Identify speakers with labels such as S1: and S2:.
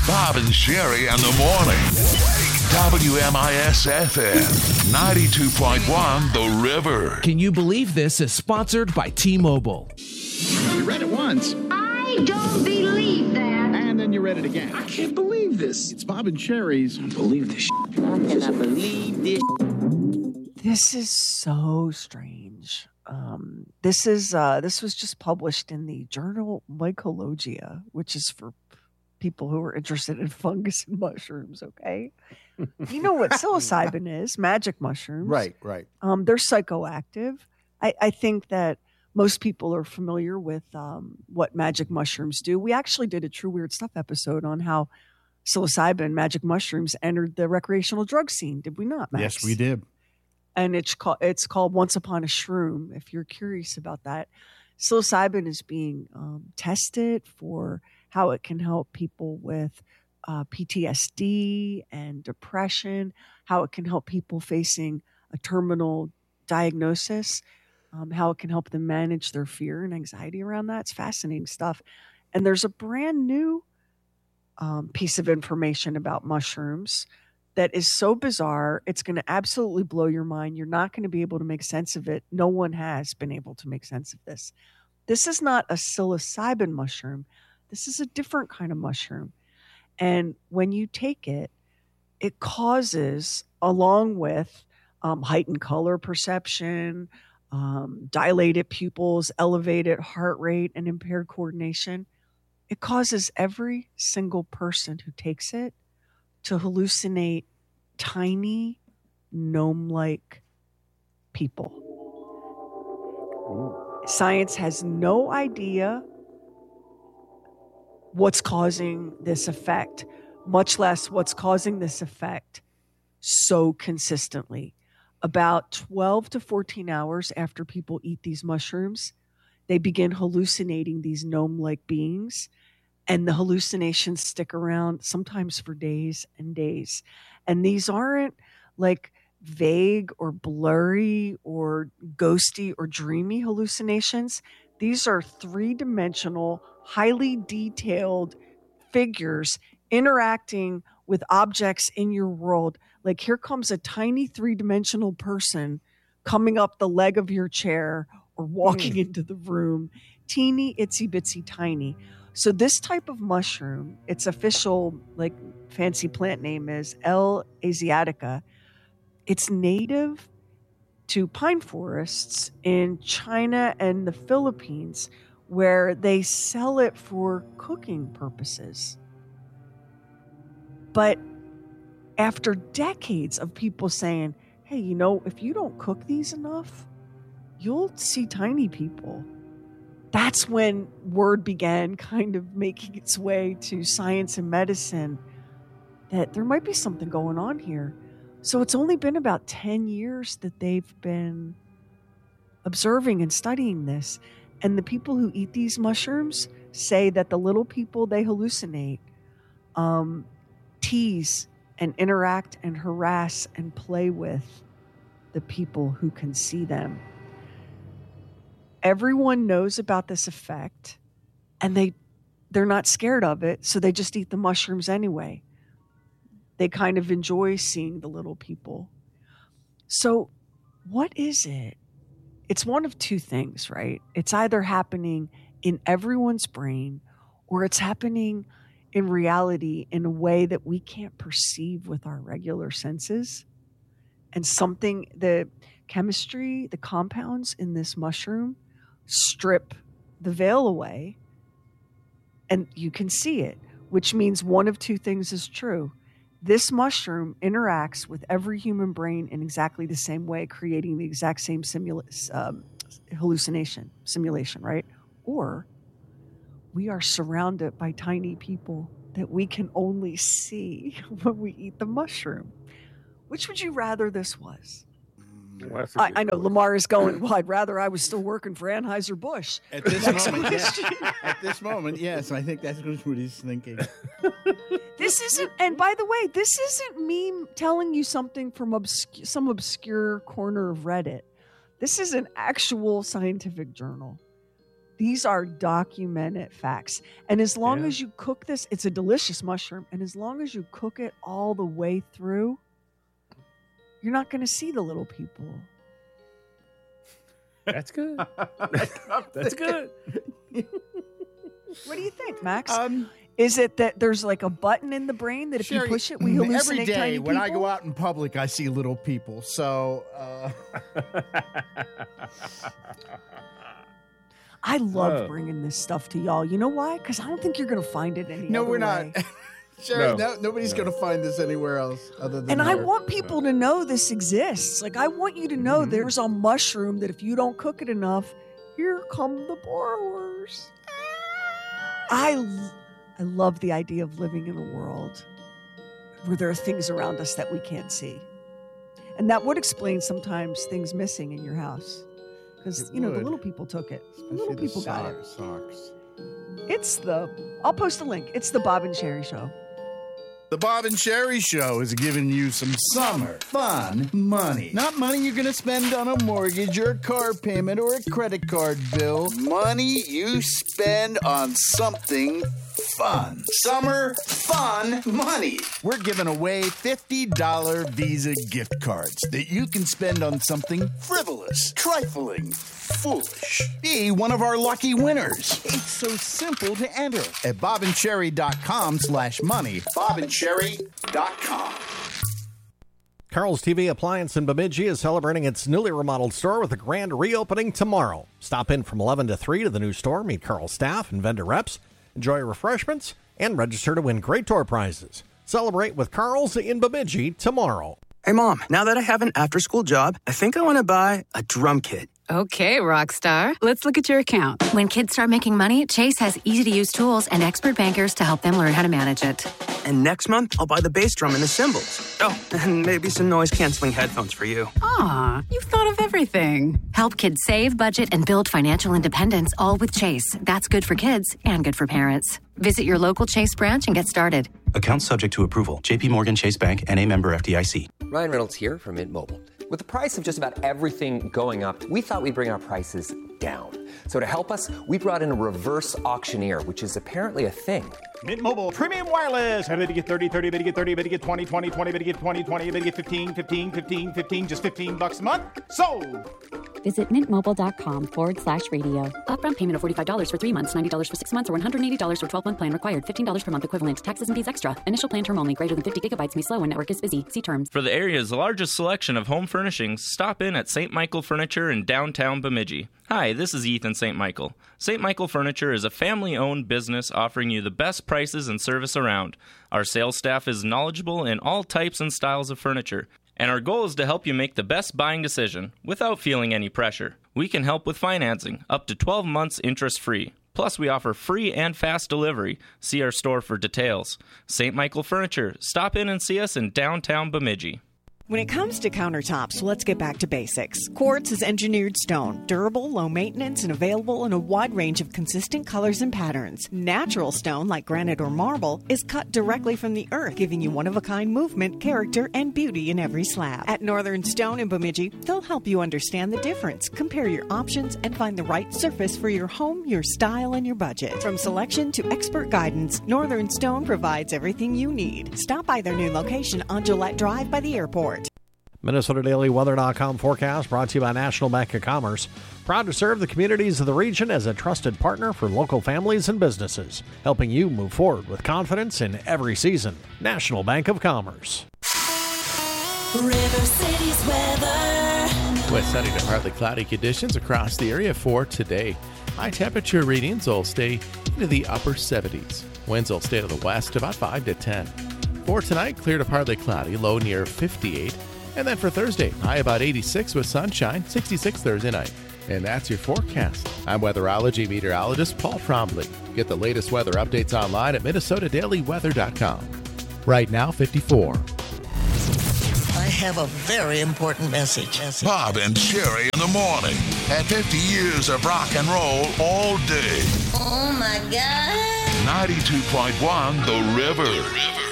S1: Bob and Sherry in the morning. WMIS FM 92.1 The River.
S2: Can you believe this is sponsored by T-Mobile?
S3: You read it once.
S4: I don't believe that.
S3: And then you read it again.
S5: I can't believe this.
S3: It's Bob and Sherry's.
S5: I don't believe this shit.
S6: I cannot believe this.
S7: This is so strange. This was just published in the journal Mycologia, which is for people who are interested in fungus and mushrooms. Okay, you know what psilocybin is? Magic mushrooms.
S8: Right.
S7: They're psychoactive. I think that most people are familiar with what magic mushrooms do. We actually did a True Weird Stuff episode on how psilocybin, magic mushrooms, entered the recreational drug scene. Did we not, Max?
S8: Yes, we did.
S7: And it's called Once Upon a Shroom, if you're curious about that. Psilocybin is being tested for how it can help people with PTSD and depression, how it can help people facing a terminal diagnosis, how it can help them manage their fear and anxiety around that. It's fascinating stuff. And there's a brand new piece of information about mushrooms that is so bizarre, it's going to absolutely blow your mind. You're not going to be able to make sense of it. No one has been able to make sense of this. This is not a psilocybin mushroom. This is a different kind of mushroom. And when you take it, it causes, along with heightened color perception, dilated pupils, elevated heart rate, and impaired coordination, it causes every single person who takes it to hallucinate tiny, gnome-like people. Science has no idea what's causing this effect, much less what's causing this effect so consistently. About 12 to 14 hours after people eat these mushrooms, they begin hallucinating these gnome-like beings. And the hallucinations stick around sometimes for days and days. And these aren't like vague or blurry or ghosty or dreamy hallucinations. These are three-dimensional, highly detailed figures interacting with objects in your world. Like here comes a tiny three-dimensional person coming up the leg of your chair or walking into the room. Teeny, itsy bitsy tiny. So this type of mushroom, its official like fancy plant name is L. asiatica. It's native to pine forests in China and the Philippines, where they sell it for cooking purposes. But after decades of people saying, hey, you know, if you don't cook these enough, you'll see tiny people. That's when word began kind of making its way to science and medicine that there might be something going on here. So it's only been about 10 years that they've been observing and studying this. And the people who eat these mushrooms say that the little people they hallucinate tease and interact and harass and play with the people who can see them. Everyone knows about this effect, and they're not scared of it, so they just eat the mushrooms anyway. They kind of enjoy seeing the little people. So what is it? It's one of two things, right? It's either happening in everyone's brain, or it's happening in reality in a way that we can't perceive with our regular senses. And the chemistry, the compounds in this mushroom strip the veil away and you can see it, which means one of two things is true. This mushroom interacts with every human brain in exactly the same way, creating the exact same simulation, right? Or we are surrounded by tiny people that we can only see when we eat the mushroom. Which would you rather this was?
S9: Well,
S7: I know Lamar is going, well, I'd rather I was still working for Anheuser-Busch.
S8: At this moment, yes. At this moment, yes. I think that's what he's thinking.
S7: This isn't, and by the way, this isn't me telling you something from some obscure corner of Reddit. This is an actual scientific journal. These are documented facts. And as long as you cook this, it's a delicious mushroom. And as long as you cook it all the way through, you're not going to see the little people.
S9: That's good. That's good.
S7: What do you think, Max? Is it that there's like a button in the brain that if you push it, we hallucinate
S8: every day
S7: tiny
S8: when I
S7: people?
S8: go out in public, I see little people. So
S7: I love bringing this stuff to y'all. You know why? Because I don't think you're going to find it any
S8: no,
S7: other
S8: we're
S7: way.
S8: not. Sherry, nobody's going to find this anywhere else other than
S7: And I
S8: here.
S7: want people to know this exists. Like, I want you to know there's a mushroom that if you don't cook it enough, here come the borrowers. I love the idea of living in a world where there are things around us that we can't see. And that would explain sometimes things missing in your house. Because, the little people took it. The little people got it.
S8: Socks.
S7: I'll post a link. It's the Bob and Sherry Show.
S8: The Bob and Sherry Show is giving you some summer fun money. Not money you're going to spend on a mortgage or a car payment or a credit card bill. Money you spend on something fun. Summer fun money. We're giving away $50 Visa gift cards that you can spend on something frivolous, trifling, foolish. Be one of our lucky winners. It's so simple to enter at bobandcherry.com/money. bobandcherry.com.
S10: Carl's TV Appliance in Bemidji is celebrating its newly remodeled store with a grand reopening tomorrow. Stop in from 11 to 3 to the new store, meet Carl's staff and vendor reps, enjoy refreshments, and register to win great tour prizes. Celebrate with Carl's in Bemidji tomorrow.
S11: Hey, Mom, now that I have an after-school job, I think I want to buy a drum kit.
S12: Okay, Rockstar. Let's look at your account.
S13: When kids start making money, Chase has easy-to-use tools and expert bankers to help them learn how to manage it.
S11: And next month, I'll buy the bass drum and the cymbals. Oh, and maybe some noise-canceling headphones for you.
S12: Aw, you've thought of everything.
S13: Help kids save, budget, and build financial independence, all with Chase. That's good for kids and good for parents. Visit your local Chase branch and get started.
S14: Account subject to approval. J.P. Morgan Chase Bank, N.A. member FDIC.
S15: Ryan Reynolds here from Mint Mobile. With the price of just about everything going up, we thought we'd bring our prices down. So to help us, we brought in a reverse auctioneer, which is apparently a thing.
S16: Mint Mobile Premium Wireless. How to get 30, 30, bit to get 30, bit to get 20, 20, 20, bit to get 20, 20, bit to get 15, 15, 15, 15, just $15 a month? Sold!
S17: Visit mintmobile.com/radio. Upfront payment of $45 for 3 months, $90 for 6 months, or $180 for 12-month plan required. $15 per month equivalent. Taxes and fees extra. Initial plan term only. Greater than 50 gigabytes may slow when network is busy. See terms.
S18: For the area's largest selection of home furnishings, stop in at St. Michael Furniture in downtown Bemidji. Hi, this is Ethan St. Michael. St. Michael Furniture is a family-owned business offering you the best prices and service around. Our sales staff is knowledgeable in all types and styles of furniture, and our goal is to help you make the best buying decision without feeling any pressure. We can help with financing, up to 12 months interest-free. Plus, we offer free and fast delivery. See our store for details. St. Michael Furniture. Stop in and see us in downtown Bemidji.
S19: When it comes to countertops, let's get back to basics. Quartz is engineered stone, durable, low maintenance, and available in a wide range of consistent colors and patterns. Natural stone, like granite or marble, is cut directly from the earth, giving you one-of-a-kind movement, character, and beauty in every slab. At Northern Stone in Bemidji, they'll help you understand the difference, compare your options, and find the right surface for your home, your style, and your budget. From selection to expert guidance, Northern Stone provides everything you need. Stop by their new location on Gillette Drive by the airport.
S10: MinnesotaDailyWeather.com forecast brought to you by National Bank of Commerce. Proud to serve the communities of the region as a trusted partner for local families and businesses, helping you move forward with confidence in every season. National Bank of Commerce.
S20: River City's weather.
S21: With sunny to partly cloudy conditions across the area for today. High temperature readings will stay into the upper 70s. Winds will stay to the west about 5 to 10. For tonight, clear to partly cloudy, low near 58. And then for Thursday, high about 86 with sunshine, 66 Thursday night. And that's your forecast. I'm weatherology meteorologist Paul Trombley. Get the latest weather updates online at MinnesotaDailyWeather.com. Right now, 54.
S22: I have a very important message.
S1: Bob and Sherry in the morning. At 50 years of rock and roll all day.
S22: Oh, my God.
S1: 92.1 The River.